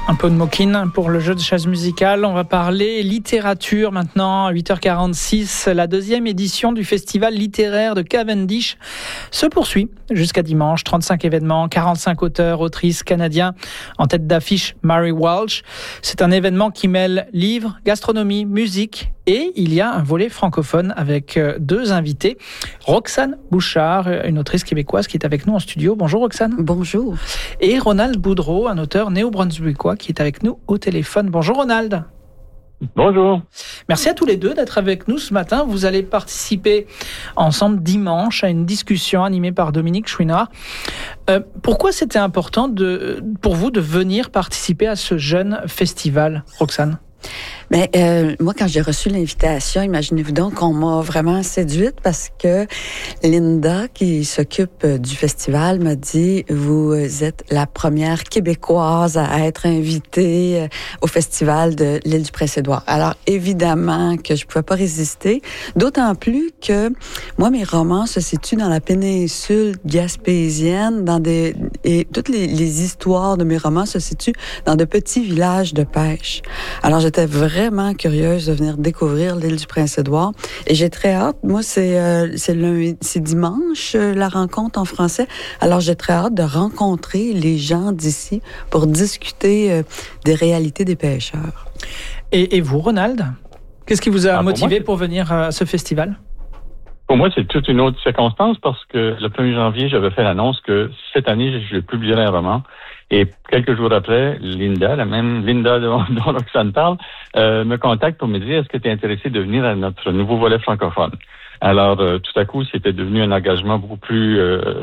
Un peu de moquine pour le jeu de chaise musicale. On va parler littérature maintenant, à 8h46. La deuxième édition du festival littéraire de Cavendish se poursuit jusqu'à dimanche. 35 événements, 45 auteurs, autrices canadiens. En tête d'affiche, Mary Walsh. C'est un événement qui mêle livres, gastronomie, musique. Et il y a un volet francophone avec deux invités. Roxane Bouchard, une autrice québécoise qui est avec nous en studio. Bonjour Roxane. Bonjour. Et Ronald Boudreau, un auteur néo-brunswickois qui est avec nous au téléphone. Bonjour Ronald. Bonjour. Merci à tous les deux d'être avec nous ce matin. Vous allez participer ensemble dimanche à une discussion animée par Dominique Chouinard. Pourquoi c'était important pour vous de venir participer à ce jeune festival, Roxane ? Mais moi, quand j'ai reçu l'invitation, imaginez-vous donc qu'on m'a vraiment séduite parce que Linda, qui s'occupe du festival, m'a dit « Vous êtes la première Québécoise à être invitée au festival de l'île du Prince-Édouard. » Alors, évidemment que je ne pouvais pas résister, d'autant plus que moi, mes romans se situent dans la péninsule gaspésienne, et toutes les histoires de mes romans se situent dans de petits villages de pêche. Alors, j'étais vraiment curieuse de venir découvrir l'île du Prince-Édouard. Et j'ai très hâte. Moi, c'est dimanche, la rencontre en français. Alors, j'ai très hâte de rencontrer les gens d'ici pour discuter des réalités des pêcheurs. Et vous, Ronald? Qu'est-ce qui vous a motivé pour venir à ce festival? Pour moi, c'est toute une autre circonstance parce que le 1er janvier, j'avais fait l'annonce que cette année, je publierais un roman. Et quelques jours après, Linda, la même Linda dont Roxane parle, me contacte pour me dire « Est-ce que tu es intéressé de venir à notre nouveau volet francophone ?» Alors, tout à coup, c'était devenu un engagement beaucoup plus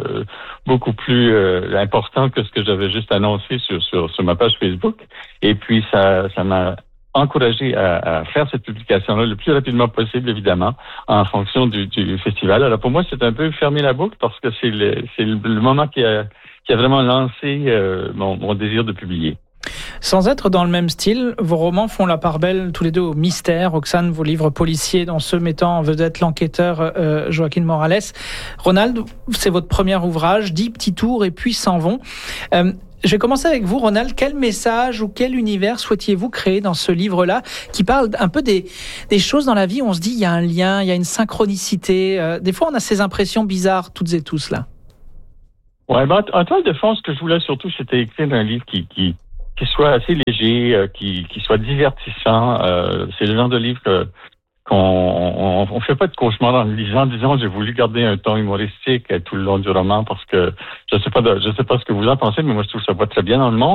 important que ce que j'avais juste annoncé sur ma page Facebook. Et puis, ça m'a encouragé à faire cette publication-là le plus rapidement possible, évidemment, en fonction du festival. Alors, pour moi, c'est un peu fermer la boucle parce que c'est le moment qui a vraiment lancé mon désir de publier. Sans être dans le même style, vos romans font la part belle tous les deux au mystère. Roxane, vos livres policiers, dans ceux mettant en vedette l'enquêteur Joaquin Morales. Ronald, c'est votre premier ouvrage, 10 petits tours et puis s'en vont. Je vais commencer avec vous, Ronald. Quel message ou quel univers souhaitiez-vous créer dans ce livre-là qui parle un peu des choses dans la vie où on se dit il y a un lien, il y a une synchronicité. Des fois, on a ces impressions bizarres, toutes et tous, là. Ouais, en toile de fond, ce que je voulais surtout, c'était écrire un livre qui soit assez léger, qui soit divertissant. C'est le genre de livre qu'on fait pas de cauchemar en le lisant. Disons, j'ai voulu garder un ton humoristique tout le long du roman parce que je sais pas ce que vous en pensez, mais moi je trouve que ça va très bien dans le monde.